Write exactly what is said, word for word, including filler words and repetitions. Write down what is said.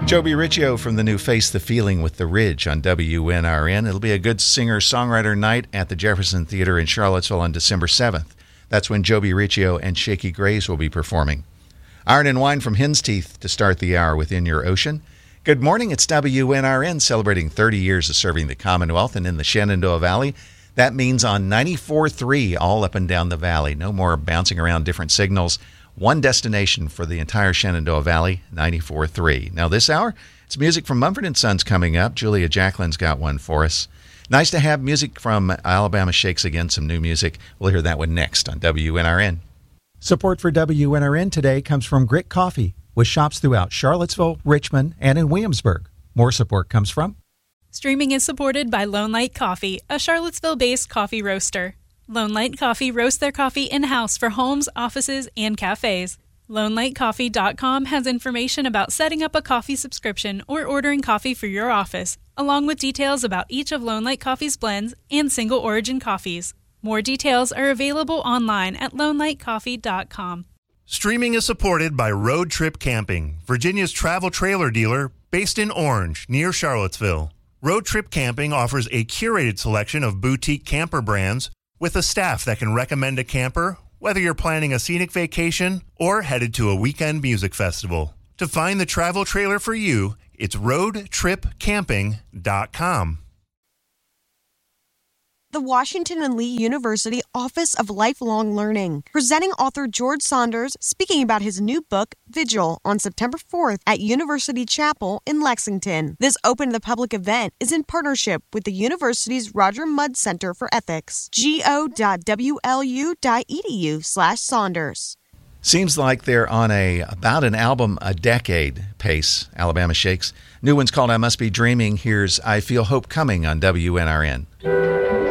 Joby Riccio from the new Face the Feeling with the Ridge on W N R N. It'll be a good singer-songwriter night at the Jefferson Theater in Charlottesville on December seventh. That's when Joby Riccio and Shaky Grays will be performing. Iron and Wine from Hen's Teeth to start the hour within your ocean. Good morning, it's W N R N celebrating thirty years of serving the Commonwealth and in the Shenandoah Valley. That means on ninety-four point three all up and down the valley. No more bouncing around different signals. One destination for the entire Shenandoah Valley, ninety-four point three. Now this hour, it's music from Mumford and Sons coming up. Julia Jacqueline's got one for us. Nice to have music from Alabama Shakes again, some new music. We'll hear that one next on W N R N. Support for W N R N today comes from Grit Coffee, with shops throughout Charlottesville, Richmond, and in Williamsburg. More support comes from... Streaming is supported by Lone Light Coffee, a Charlottesville-based coffee roaster. Lone Light Coffee roasts their coffee in-house for homes, offices, and cafes. lone light coffee dot com has information about setting up a coffee subscription or ordering coffee for your office, along with details about each of Lone Light Coffee's blends and single origin coffees. More details are available online at lone light coffee dot com. Streaming is supported by Road Trip Camping, Virginia's travel trailer dealer based in Orange, near Charlottesville. Road Trip Camping offers a curated selection of boutique camper brands with a staff that can recommend a camper, whether you're planning a scenic vacation or headed to a weekend music festival. To find the travel trailer for you, it's road trip camping dot com. The Washington and Lee University Office of Lifelong Learning, presenting author George Saunders speaking about his new book, Vigil, on September fourth at University Chapel in Lexington. This open-to-the-public event is in partnership with the university's Roger Mudd Center for Ethics, go dot w l u dot e d u slash Saunders. Seems like they're on a about an album a decade pace, Alabama Shakes. New one's called I Must Be Dreaming. Here's I Feel Hope Coming on W N R N.